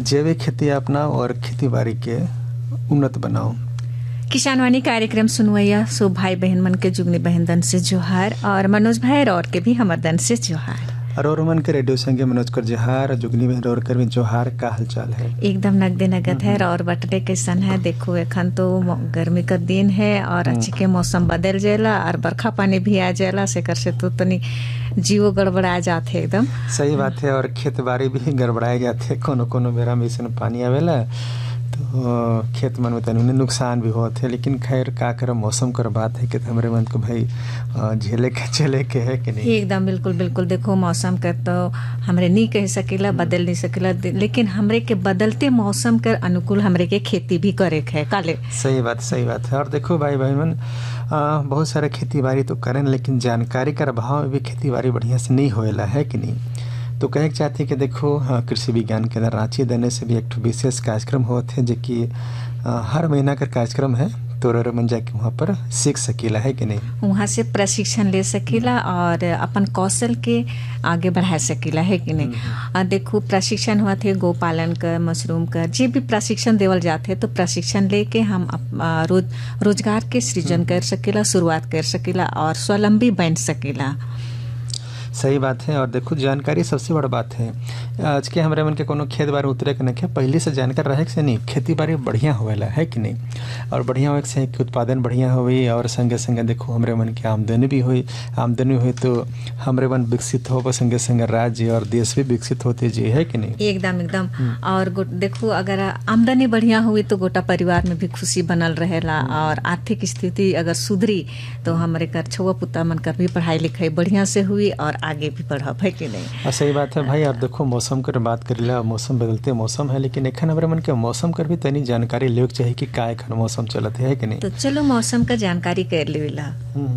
जैविक खेती अपनाओ और खेती बाड़ी के उन्नत बनाओ। किसानवाणी कार्यक्रम सुनवैया सो भाई बहन मन के जुगनी बहन दन से जोहार और मनोज भाई और के भी हमर दन से जोहार और मन के रेडियो संगे मनोज कर जोहार जुगनी बहन और कर भी जोहार। का हालचाल है? एकदम नगदे नगद है और बटले कैसन है? देखो एखन तो गर्मी का दिन है और अच्छी के मौसम बदल जाएला और बरखा पानी भी आ जाएला से कर से तो तनी जीवो गड़बड़ा जाते एकदम। सही बात है और खेत बाड़ी भी गड़बड़ाए जाते। कोनो कोनो बेरा में ऐसा पानी आवेला तो खेत मन में तनी नुकसान भी होते है। लेकिन खैर का कर मौसम कर बात है कि हमारे मन को भाई झेले के चले के है कि नहीं? एकदम बिल्कुल बिल्कुल। देखो मौसम कर तो हमरे नहीं कह सकेला, बदल नहीं सकेला, लेकिन हमरे के बदलते मौसम कर अनुकूल हमरे के खेती भी करे है काले। सही बात है। और देखो भाई बहन मन बहुत सारे खेती बाड़ी तो करें लेकिन जानकारी का अभाव में भी खेती बाड़ी बढ़िया से नहीं होएला है कि नहीं? तो कहे चाहते कि देखो कृषि विज्ञान केंद्र रांची देने से भी एक विशेष कार्यक्रम होते हैं जो कि हर महीना का कार्यक्रम है। तो मन जाके वहाँ पर सीख सकीला है कि नहीं? वहाँ से प्रशिक्षण ले सकीला और अपन कौशल के आगे बढ़ा सकीला है कि नहीं? देखो प्रशिक्षण हुआ थे गो पालन कर, मशरूम कर, जे भी प्रशिक्षण देवल जाते तो प्रशिक्षण लेके हम रोजगार के सृजन कर सकीला, शुरुआत कर सकीला और स्वावलंबी बन सकीला। सही बात है। और देखो जानकारी सबसे बड़ा बात है। आज के हमारे मन के कोनो खेत बाड़ी उतरे के नहीं पहले से जानकार रहे से नहीं खेती बाड़ी बढ़िया होवेला है कि नहीं? और बढ़िया हो से उत्पादन बढ़िया हुई और संगे संगे देखो हमारे मन की आमदनी भी हुई। आमदनी हुई तो हमारे मन विकसित हो संगे संगे राज्य और देश भी विकसित होते जी है कि नहीं? एकदम। और देखो अगर आमदनी बढ़िया हुई तो गोटा परिवार में भी खुशी बनल रहेला और आर्थिक स्थिति अगर सुधरी तो हमारे घर छुआ पुता मन कर भी पढ़ाई लिखाई बढ़िया से हुई और आगे भी बढ़ब है कि नहीं? सही बात है भाई। और देखो मौसम कर बात करेला, मौसम बदलते मौसम है लेकिन एखन हमारे मन के मौसम कर भी तनी जानकारी लेके चाहिए कि का एखन मौसम चलत है कि नहीं? तो चलो मौसम का जानकारी कर लेला।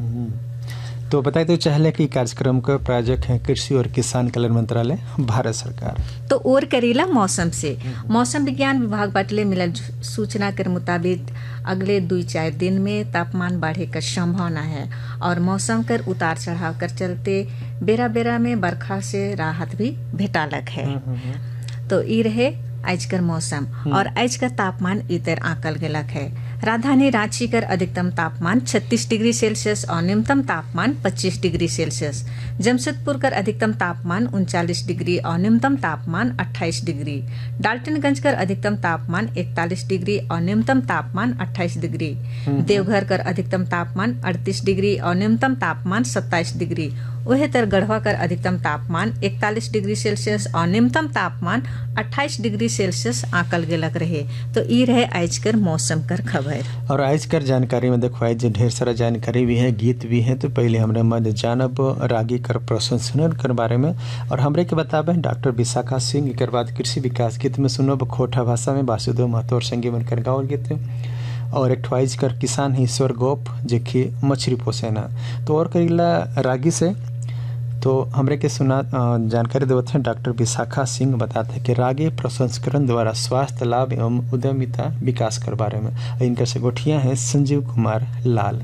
तो बताए तो चाहले कि कार्यक्रम का प्रायोजक है कृषि और किसान कल्याण मंत्रालय भारत सरकार। तो और करेला मौसम से मौसम विज्ञान विभाग बाटले मिलल सूचना के मुताबिक अगले 2-4 दिन में तापमान बढ़े का संभावना है और मौसम कर उतार चढ़ाव कर चलते बेरा बेरा में बरखा से राहत भी भेटालक है। तो ये रहे आज कर मौसम और आज का तापमान इतर आकल गेलक है। राजधानी रांची कर अधिकतम तापमान 36 डिग्री सेल्सियस और न्यूनतम तापमान 25 डिग्री सेल्सियस। जमशेदपुर कर अधिकतम तापमान 39 डिग्री और न्यूनतम तापमान 28 डिग्री। डाल्टनगंज कर अधिकतम तापमान 41 डिग्री और न्यूनतम तापमान 28 डिग्री। देवघर कर अधिकतम तापमान 38 डिग्री और न्यूनतम तापमान 27 डिग्री। वह तर गढ़वा कर अधिकतम तापमान 41 डिग्री सेल्सियस और न्यूनतम तापमान 28 डिग्री सेल्सियस आकल गेलक रहे। तो ये रहे आज कर मौसम कर खबर। और आज कर जानकारी में देखो आज ढेर सारा जानकारी भी है, गीत भी है। तो पहले हमरे मध्य जानब रागी कर प्रशंसन कर बारे में और हमरे के बताबे डॉक्टर विशाखा सिंह। एक बाद कृषि विकास गीत में सुनब खोटा भाषा में वासुदेव महतो और संगी बनकर गाँव गीत और एक ठवाइज कर किसान ही ईश्वर गोप जेखी मछली पोसेना। तो और करीला रागी से तो हमरे के सुना जानकारी देवत हैं डॉक्टर विशाखा सिंह बताते हैं कि रागी प्रसंस्करण द्वारा स्वास्थ्य लाभ एवं उद्यमिता विकास कर बारे में। इनका से गोठिया है संजीव कुमार लाल।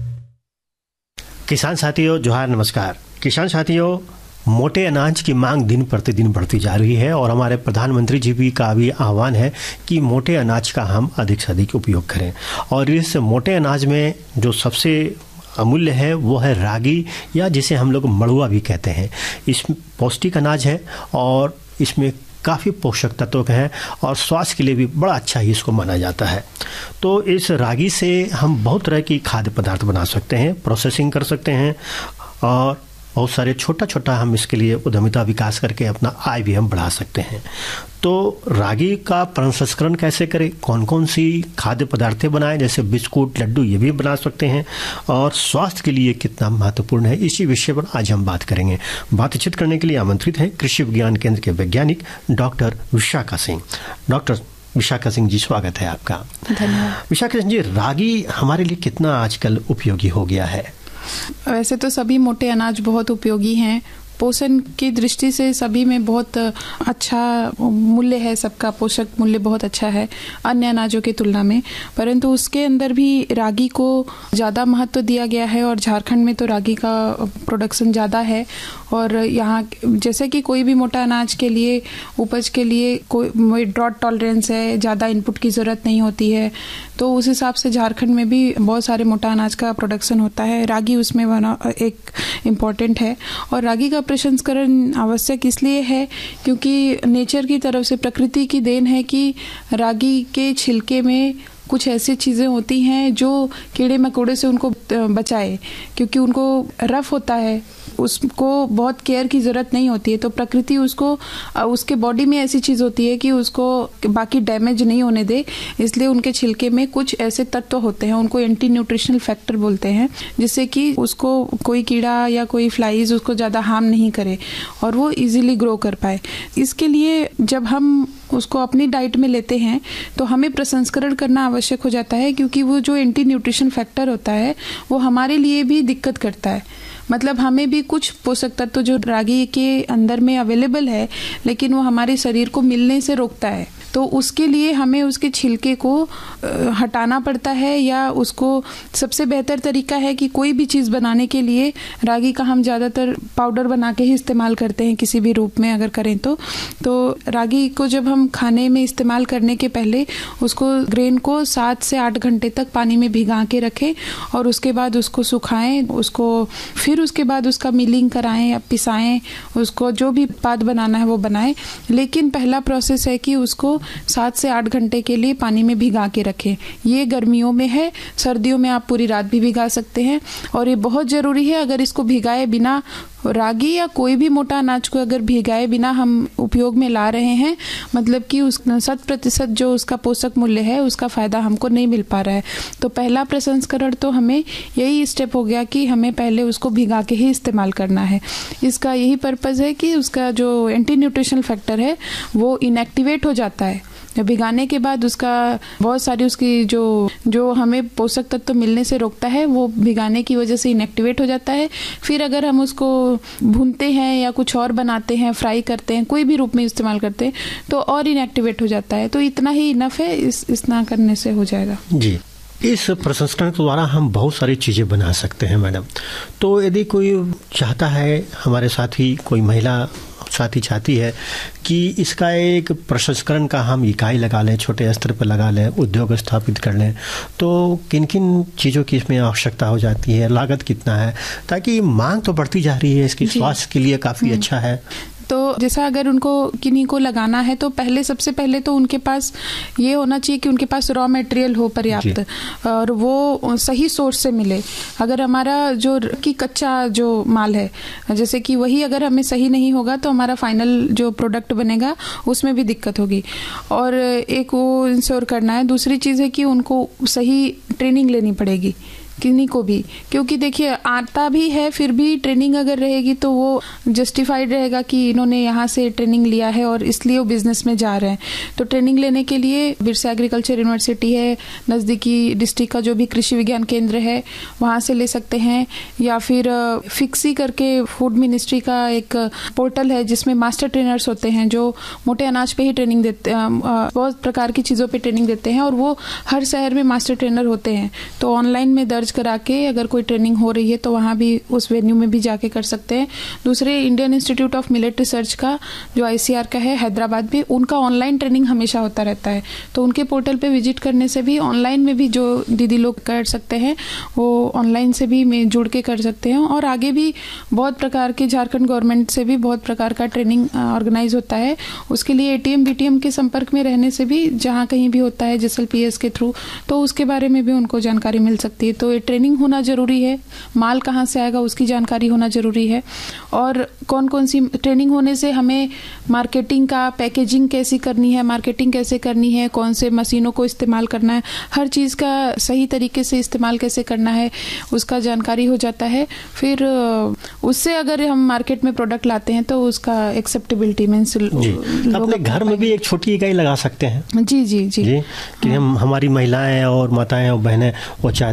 किसान साथियों जोहार, नमस्कार। किसान साथियों, मोटे अनाज की मांग दिन प्रतिदिन बढ़ती जा रही है और हमारे प्रधानमंत्री जी भी का भी आह्वान है कि मोटे अनाज का हम अधिक से अधिक उपयोग करें। और इस मोटे अनाज में जो सबसे अमूल्य है वो है रागी, या जिसे हम लोग मड़ुआ भी कहते हैं। इस पौष्टिक अनाज है और इसमें काफ़ी पोषक तत्व हैं और स्वास्थ्य के लिए भी बड़ा अच्छा ही इसको माना जाता है। तो इस रागी से हम बहुत तरह की खाद्य पदार्थ बना सकते हैं, प्रोसेसिंग कर सकते हैं और बहुत सारे छोटा छोटा हम इसके लिए उद्यमिता विकास करके अपना आय भी हम बढ़ा सकते हैं। तो रागी का प्रसंस्करण कैसे करें, कौन कौन सी खाद्य पदार्थें बनाएं, जैसे बिस्कुट, लड्डू, ये भी बना सकते हैं और स्वास्थ्य के लिए कितना महत्वपूर्ण है, इसी विषय पर आज हम बात करेंगे। बातचीत करने के लिए आमंत्रित हैं कृषि विज्ञान केंद्र के वैज्ञानिक डॉक्टर विशाखा सिंह। डॉक्टर विशाखा सिंह जी, स्वागत है आपका। धन्यवाद। विशाखा सिंह जी, रागी हमारे लिए कितना आजकल उपयोगी हो गया है? वैसे तो सभी मोटे अनाज बहुत उपयोगी हैं पोषण की दृष्टि से सभी में बहुत अच्छा मूल्य है, सबका पोषक मूल्य बहुत अच्छा है अन्य अनाजों की तुलना में, परंतु उसके अंदर भी रागी को ज़्यादा महत्व दिया गया है और झारखंड में तो रागी का प्रोडक्शन ज़्यादा है। और यहाँ जैसे कि कोई भी मोटा अनाज के लिए उपज के लिए कोई ड्रॉट टॉलरेंस है, ज़्यादा इनपुट की ज़रूरत नहीं होती है, तो उस हिसाब से झारखंड में भी बहुत सारे मोटा अनाज का प्रोडक्शन होता है। रागी उसमें एक इम्पॉर्टेंट है और रागी का प्रसंस्करण आवश्यक इसलिए है क्योंकि नेचर की तरफ से, प्रकृति की देन है कि रागी के छिलके में कुछ ऐसी चीज़ें होती हैं जो कीड़े मकोड़े से उनको बचाए, क्योंकि उनको रफ होता है, उसको बहुत केयर की ज़रूरत नहीं होती है, तो प्रकृति उसको उसके बॉडी में ऐसी चीज़ होती है कि उसको बाकी डैमेज नहीं होने दे, इसलिए उनके छिलके में कुछ ऐसे तत्व होते हैं, उनको एंटी न्यूट्रिशनल फैक्टर बोलते हैं, जिससे कि उसको कोई कीड़ा या कोई फ्लाइज उसको ज़्यादा हार्म नहीं करे और वो इजीली ग्रो कर पाए। इसके लिए जब हम उसको अपनी डाइट में लेते हैं तो हमें प्रसंस्करण करना आवश्यक हो जाता है, क्योंकि वो जो एंटी न्यूट्रिशन फैक्टर होता है वो हमारे लिए भी दिक्कत करता है। मतलब हमें भी कुछ पोषक तत्व जो रागी के अंदर में अवेलेबल है लेकिन वो हमारे शरीर को मिलने से रोकता है, तो उसके लिए हमें उसके छिलके को हटाना पड़ता है, या उसको सबसे बेहतर तरीका है कि कोई भी चीज़ बनाने के लिए रागी का हम ज़्यादातर पाउडर बना के ही इस्तेमाल करते हैं किसी भी रूप में अगर करें तो रागी को जब हम खाने में इस्तेमाल करने के पहले उसको ग्रेन को 7 से 8 घंटे तक पानी में भिगा के रखें और उसके बाद उसको सुखाएं, उसको फिर उसके बाद उसका मिलिंग कराएं या पिसाएं, उसको जो भी उत्पाद बनाना है वो बनाएं। लेकिन पहला प्रोसेस है कि उसको 7 से 8 घंटे के लिए पानी में भिगा के रखें। ये गर्मियों में है, सर्दियों में आप पूरी रात भी भिगा सकते हैं और ये बहुत ज़रूरी है। अगर इसको भिगाए बिना रागी या कोई भी मोटा अनाज को अगर भिगाए बिना हम उपयोग में ला रहे हैं, मतलब कि उस 100% जो उसका पोषक मूल्य है उसका फ़ायदा हमको नहीं मिल पा रहा है। तो पहला प्रसंस्करण तो हमें यही स्टेप हो गया कि हमें पहले उसको भिगा के ही इस्तेमाल करना है। इसका यही पर्पज़ है कि उसका जो एंटी न्यूट्रिशनल फैक्टर है वो इनएक्टिवेट हो जाता है। भिगाने के बाद उसका बहुत सारी उसकी जो हमें पोषक तत्व मिलने से रोकता है वो भिगाने की वजह से इनएक्टिवेट हो जाता है। फिर अगर हम उसको भूनते हैं या कुछ और बनाते हैं, फ्राई करते हैं, कोई भी रूप में इस्तेमाल करते हैं तो और इनएक्टिवेट हो जाता है। तो इतना ही इनफ है, इतना करने से हो जाएगा। जी, इस प्रसंस्करण के द्वारा हम बहुत सारी चीज़ें बना सकते हैं मैडम। तो यदि कोई चाहता है, हमारे साथी कोई महिला साथी चाहती है कि इसका एक प्रसंस्करण का हम इकाई लगा लें, छोटे स्तर पर लगा लें, उद्योग स्थापित कर लें, तो किन किन चीज़ों की इसमें आवश्यकता हो जाती है, लागत कितना है, ताकि मांग तो बढ़ती जा रही है, इसकी स्वास्थ्य के लिए काफ़ी अच्छा है। तो जैसा अगर उनको किन्हीं को लगाना है तो सबसे पहले तो उनके पास ये होना चाहिए कि उनके पास रॉ मटेरियल हो पर्याप्त और वो सही सोर्स से मिले। अगर हमारा जो कि कच्चा जो माल है, जैसे कि वही अगर हमें सही नहीं होगा तो हमारा फाइनल जो प्रोडक्ट बनेगा उसमें भी दिक्कत होगी। और एक वो इंश्योर करना है। दूसरी चीज़ है कि उनको सही ट्रेनिंग लेनी पड़ेगी किन्हीं को भी, क्योंकि देखिए आता भी है फिर भी ट्रेनिंग अगर रहेगी तो वो जस्टिफाइड रहेगा कि इन्होंने यहाँ से ट्रेनिंग लिया है और इसलिए वो बिजनेस में जा रहे हैं। तो ट्रेनिंग लेने के लिए बिरसा एग्रीकल्चर यूनिवर्सिटी है, नज़दीकी डिस्ट्रिक्ट का जो भी कृषि विज्ञान केंद्र है वहाँ से ले सकते हैं, या फिर फिक्सी करके फूड मिनिस्ट्री का एक पोर्टल है जिसमें मास्टर ट्रेनर्स होते हैं जो मोटे अनाज पे ही ट्रेनिंग देते हैं, बहुत प्रकार की चीज़ों पर ट्रेनिंग देते हैं और वो हर शहर में मास्टर ट्रेनर होते हैं। तो ऑनलाइन में दर्ज करा के अगर कोई ट्रेनिंग हो रही है तो वहाँ भी उस वेन्यू में भी जाके कर सकते हैं। दूसरे Indian institute of millet research का जो ICR का है हैदराबाद में, उनका ऑनलाइन ट्रेनिंग हमेशा होता रहता है। तो उनके पोर्टल पे विजिट करने से भी ऑनलाइन में भी जो दीदी लोग कर सकते हैं वो ऑनलाइन से भी में जुड़ के कर सकते हैं। और आगे भी बहुत प्रकार के झारखंड गवर्नमेंट से भी बहुत प्रकार का ट्रेनिंग ऑर्गेनाइज होता है। उसके लिए ATM BTM के संपर्क में रहने से भी जहाँ कहीं भी होता है JSLPS के थ्रू, तो उसके बारे में भी उनको जानकारी मिल सकती है। तो ट्रेनिंग होना जरूरी है, माल कहाँ से आएगा उसकी जानकारी होना जरूरी है, और कौन कौन सी ट्रेनिंग होने से हमें मार्केटिंग का, पैकेजिंग कैसी करनी है, मार्केटिंग कैसे करनी है, कौन से मशीनों को इस्तेमाल करना है, हर चीज़ का सही तरीके से इस्तेमाल कैसे करना है उसका जानकारी हो जाता है। फिर उससे अगर हम मार्केट में प्रोडक्ट लाते हैं तो उसका एक्सेप्टेबिलिटी मीन्स अपने घर में भी एक छोटी इकाई लगा सकते हैं। जी जी जी, जी कि हम हमारी महिलाएं और माताएं और बहनें वो चाहती है कि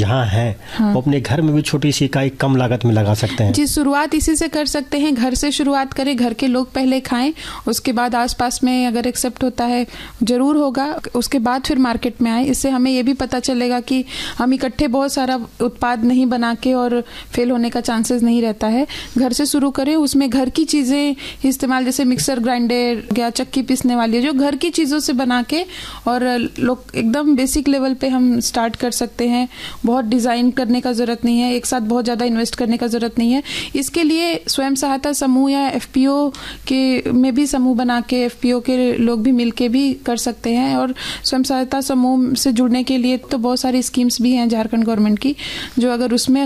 जहाँ हैं वो अपने घर में भी छोटी सी इकाई कम लागत में लगा सकते हैं? जी, शुरुआत इसी से कर सकते हैं। घर से शुरुआत करें, घर के लोग पहले खाएं, उसके बाद आसपास में अगर एक्सेप्ट होता है जरूर होगा, उसके बाद फिर मार्केट में आए। इससे हमें ये भी पता चलेगा कि हम इकट्ठे बहुत सारा उत्पाद नहीं बना के और फेल होने का चांसेस नहीं रहता है। घर से शुरू करें, उसमें घर की चीज़ें इस्तेमाल, जैसे मिक्सर ग्राइंडर या चक्की पीसने वाली है, जो घर की चीज़ों से बना के, और लोग एकदम बेसिक लेवल पे हम स्टार्ट कर सकते हैं। बहुत डिज़ाइन करने का ज़रूरत नहीं है, एक साथ बहुत ज़्यादा इन्वेस्ट करने का ज़रूरत नहीं है। इसके लिए स्वयं सहायता समूह या एफपीओ के में भी समूह बना के एफपीओ के लोग भी मिलके भी कर सकते हैं। और स्वयं सहायता समूह से जुड़ने के लिए तो बहुत सारी स्कीम्स भी हैं झारखंड गवर्नमेंट की, जो अगर उसमें